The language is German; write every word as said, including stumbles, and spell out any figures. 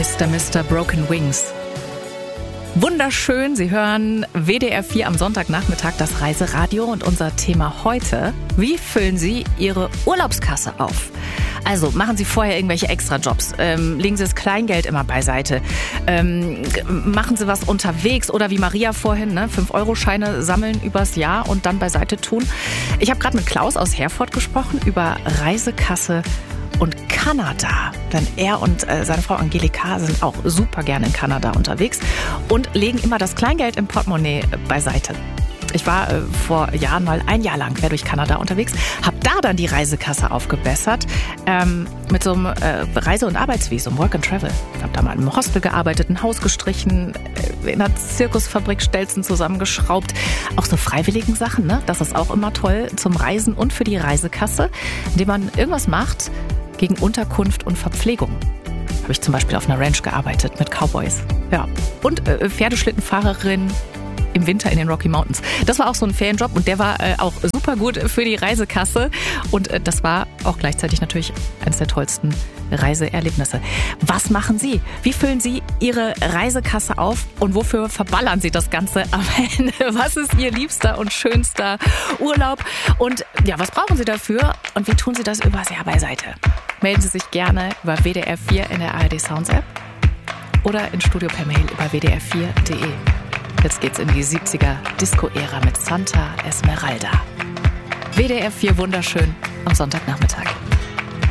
Mister Mister Broken Wings. Wunderschön, Sie hören W D R vier am Sonntagnachmittag, das Reiseradio, und unser Thema heute: Wie füllen Sie Ihre Urlaubskasse auf? Also machen Sie vorher irgendwelche Extrajobs, ähm, legen Sie das Kleingeld immer beiseite, ähm, machen Sie was unterwegs oder wie Maria vorhin, ne, fünf Euro Scheine sammeln übers Jahr und dann beiseite tun. Ich habe gerade mit Klaus aus Herford gesprochen über Reisekasse und Kanada, denn er und äh, seine Frau Angelika sind auch super gerne in Kanada unterwegs und legen immer das Kleingeld im Portemonnaie beiseite. Ich war äh, vor Jahren mal ein Jahr lang quer durch Kanada unterwegs, habe da dann die Reisekasse aufgebessert ähm, mit so einem äh, Reise- und Arbeitsvisum, Work and Travel. Ich habe da mal im Hostel gearbeitet, ein Haus gestrichen, äh, in einer Zirkusfabrik Stelzen zusammengeschraubt. Auch so freiwilligen Sachen, ne? Das ist auch immer toll zum Reisen und für die Reisekasse, indem man irgendwas macht gegen Unterkunft und Verpflegung. Habe ich zum Beispiel auf einer Ranch gearbeitet mit Cowboys. Ja. Und äh, Pferdeschlittenfahrerin im Winter in den Rocky Mountains. Das war auch so ein Ferienjob und der war äh, auch super gut für die Reisekasse. Und äh, das war auch gleichzeitig natürlich eines der tollsten Reiseerlebnisse. Was machen Sie? Wie füllen Sie Ihre Reisekasse auf und wofür verballern Sie das Ganze am Ende? Was ist Ihr liebster und schönster Urlaub? Und ja, was brauchen Sie dafür und wie tun Sie das übers Jahr beiseite? Melden Sie sich gerne über W D R vier in der A R D Sounds App oder ins Studio per Mail über w d r vier punkt d e. Jetzt geht's in die siebziger Disco-Ära mit Santa Esmeralda. W D R vier wunderschön am Sonntagnachmittag.